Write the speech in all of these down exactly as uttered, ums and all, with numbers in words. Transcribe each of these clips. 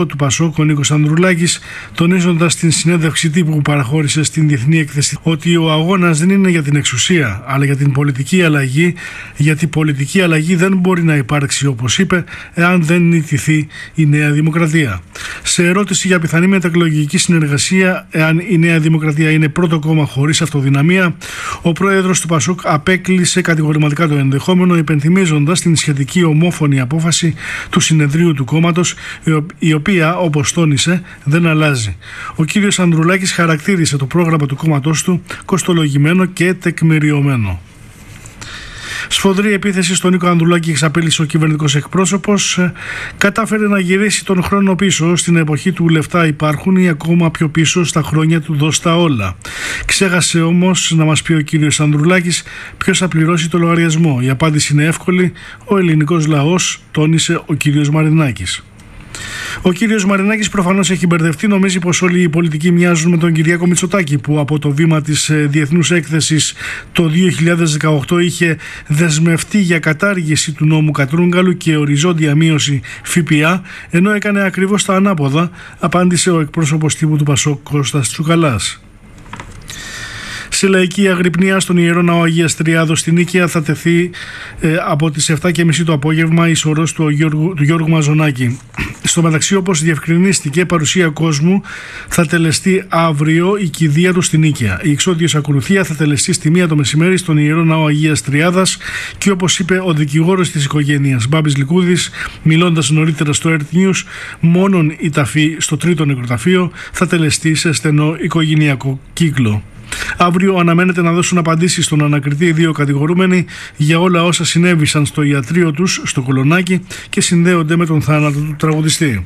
του Πασόκ, ο Νίκος Ανδρουλάκης, τονίζοντας την συνέντευξη τύπου που παραχώρησε στην Διεθνή Έκθεση ότι ο αγώνας δεν είναι για την εξουσία, αλλά για την πολιτική αλλαγή, γιατί η πολιτική αλλαγή δεν μπορεί να υπάρξει, όπως είπε, εάν δεν νητηθεί η Νέα Δημοκρατία. Σε ερώτηση για πιθανή μεταεκλογική συνεργασία, εάν η Νέα Δημοκρατία είναι πρώτο κόμμα χωρίς αυτοδυναμία, ο πρόεδρος του Πασόκ απέκλεισε κατηγορηματικά το ενδεχόμενο, υπενθυμίζοντας την σχετική ομόφωνη απόφαση του συνεδρίου του κόμματος, η οποία, όπως τόνισε, δεν αλλάζει. Ο κύριος Ανδρουλάκης χαρακτήρισε το πρόγραμμα του κόμματός του κοστολογημένο και τεκμηριωμένο. Σφοδρή επίθεση στον Νίκο Ανδρουλάκη εξαπέλυσε ο κυβερνητικός εκπρόσωπος. Κατάφερε να γυρίσει τον χρόνο πίσω στην εποχή του λεφτά υπάρχουν ή ακόμα πιο πίσω στα χρόνια του δώσ' τα όλα. Ξέχασε όμως να μας πει ο κύριος Ανδρουλάκης ποιος θα πληρώσει το λογαριασμό. Η απάντηση είναι εύκολη: ο ελληνικός λαός, τόνισε ο κύριος Μαρινάκης. Ο κύριος Μαρινάκης προφανώς έχει μπερδευτεί, νομίζει πως όλοι οι πολιτικοί μοιάζουν με τον Κυριάκο Μητσοτάκη, που από το βήμα της Διεθνούς Έκθεσης το δύο χιλιάδες δεκαοκτώ είχε δεσμευτεί για κατάργηση του νόμου Κατρούγκαλου και οριζόντια μείωση ΦΠΑ, ενώ έκανε ακριβώς τα ανάποδα, απάντησε ο εκπρόσωπος τύπου του Πασόκ, Κώστας Τσουκαλάς. Σε λαϊκή αγρυπνία στον Ιερό Ναό Αγίας Τριάδος στην Νίκαια θα τεθεί ε, από τις επτά και μισή το απόγευμα η σωρός του Γιώργου, του Γιώργου Μαζονάκη. Στο μεταξύ, όπως διευκρινίστηκε, παρουσία κόσμου θα τελεστεί αύριο η κηδεία του στην Νίκαια. Η εξώδιος ακολουθία θα τελεστεί στη μία το μεσημέρι στον Ιερό Ναό Αγίας Τριάδας και, όπως είπε ο δικηγόρος της οικογένειας Μπάμπης Λικούδης, μιλώντας νωρίτερα στο Earth News, μόνον η ταφή στο τρίτο νεκροταφείο θα τελεστεί σε στενό οικογενειακό κύκλο. Αύριο αναμένεται να δώσουν απαντήσεις στον ανακριτή οι δύο κατηγορούμενοι για όλα όσα συνέβησαν στο ιατρείο τους στο Κολονάκι και συνδέονται με τον θάνατο του τραγουδιστή.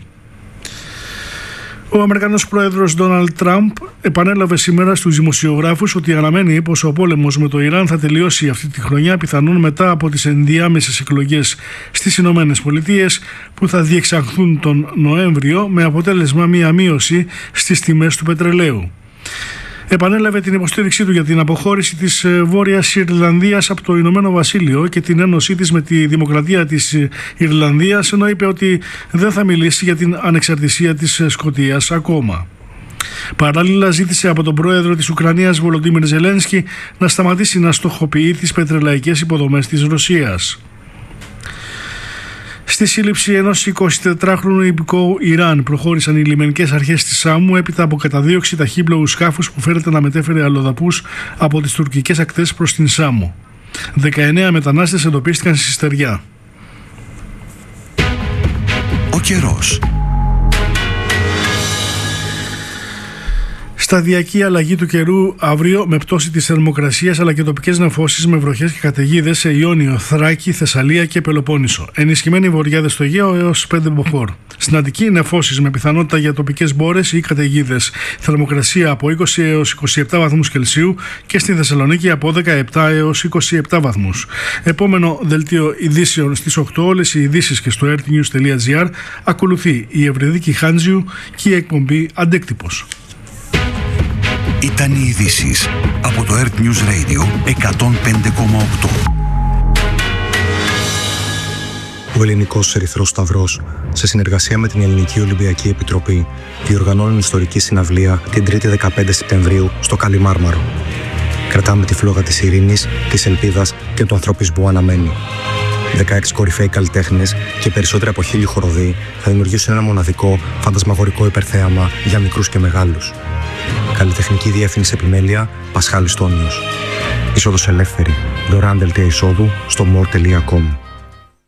Ο Αμερικανός πρόεδρος Ντόναλντ Τραμπ επανέλαβε σήμερα στους δημοσιογράφους ότι αναμένει πως ο πόλεμος με το Ιράν θα τελειώσει αυτή τη χρονιά, πιθανόν μετά από τις ενδιάμεσες εκλογές στις Ηνωμένες Πολιτείες που θα διεξαχθούν τον Νοέμβριο, με αποτέλεσμα μία μείωση στις τιμές του πετρελαίου. Επανέλαβε την υποστήριξή του για την αποχώρηση της Βόρειας Ιρλανδίας από το Ηνωμένο Βασίλειο και την ένωσή της με τη Δημοκρατία της Ιρλανδίας, ενώ είπε ότι δεν θα μιλήσει για την ανεξαρτησία της Σκωτίας ακόμα. Παράλληλα, ζήτησε από τον πρόεδρο της Ουκρανίας Βολοντίμιρ Ζελένσκι να σταματήσει να στοχοποιεί τις πετρελαϊκές υποδομές της Ρωσίας. Στη σύλληψη ενός εικοσιτετράχρονου υπηκόου Ιράν προχώρησαν οι λιμενικές αρχές της Σάμου έπειτα από καταδίωξη ταχύπλοου σκάφους που φέρεται να μετέφερε αλλοδαπούς από τις τουρκικές ακτές προς την Σάμου. δεκαεννέα μετανάστες εντοπίστηκαν στη στεριά. Ο καιρός. Σταδιακή αλλαγή του καιρού αύριο με πτώση της θερμοκρασίας αλλά και τοπικές νεφώσεις με βροχές και καταιγίδες σε Ιόνιο, Θράκη, Θεσσαλία και Πελοπόννησο. Ενισχυμένοι βοριάδες στο Αιγαίο έως πέντε μποφόρ. Στην Αττική νεφώσεις με πιθανότητα για τοπικές μπόρες ή καταιγίδες. Θερμοκρασία από είκοσι έως είκοσι επτά βαθμούς Κελσίου και στη Θεσσαλονίκη από δεκαεπτά έως είκοσι επτά βαθμούς. Επόμενο δελτίο ειδήσεων στις οκτώ, όλες οι ειδήσεις και στο earthnews.gr. Ακολουθεί η Ευρυδίκη Χάντζιου και η εκπομπή Αντίκτυπος. Ήταν οι ειδήσεις από το Earth News Radio εκατόν πέντε κόμμα οκτώ. Ο Ελληνικός Ερυθρός Σταυρός, σε συνεργασία με την Ελληνική Ολυμπιακή Επιτροπή, διοργανώνουν ιστορική συναυλία την τρίτη δεκαπέντε Σεπτεμβρίου στο Καλιμάρμαρο. Κρατάμε τη φλόγα της ειρήνης, της ελπίδας και του ανθρωπισμού αναμένει. δεκαέξι κορυφαίοι καλλιτέχνες και περισσότεροι από χίλιοι χοροδοί θα δημιουργήσουν ένα μοναδικό, φαντασμαγορικό υπερθέαμα για μικρούς και μεγάλους. Καλλιτεχνική διεύθυνση επιμέλεια Πασχάλης Τόνιος. Είσοδος ελεύθερη. Δωρεάν δελτία εισόδου στο more τελεία com.